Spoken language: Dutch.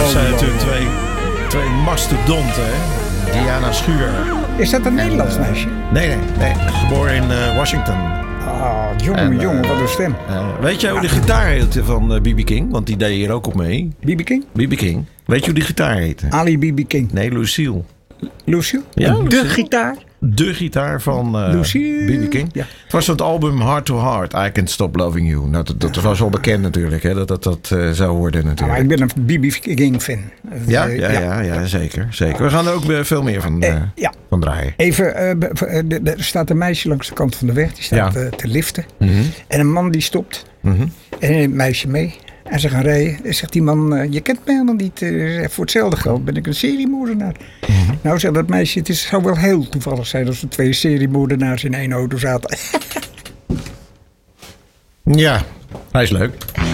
Dat zijn natuurlijk twee mastodonten, hè? Diana Schuur. Is dat een Nederlands meisje? Nee. Geboren in Washington. Ah, jongen, wat een stem. Weet je hoe de gitaar heette van B.B. King? Want die deed hier ook op mee. B.B. King? B.B. King. Weet je hoe die gitaar heette? Ali B.B. King. Nee, Lucille. Lucille? Ja, de Lucille. gitaar? De gitaar van B.B. King. Ja. Het was van het album Heart to Heart. I Can't Stop Loving You. Nou, dat was wel bekend natuurlijk. Hè, dat zou worden natuurlijk. Maar ik ben een B.B. King fan. Ja, zeker. We gaan er ook veel meer van draaien. Even, er staat een meisje langs de kant van de weg. Die staat te liften. Mm-hmm. En een man die stopt. Mm-hmm. En neemt een meisje mee. En ze gaan rijden. En zegt die man, je kent mij helemaal niet. Voor hetzelfde geld ben ik een seriemoordenaar. Mm-hmm. Nou, zegt dat meisje, zou wel heel toevallig zijn als er 2 seriemoordenaars in 1 auto zaten. Ja, hij is leuk.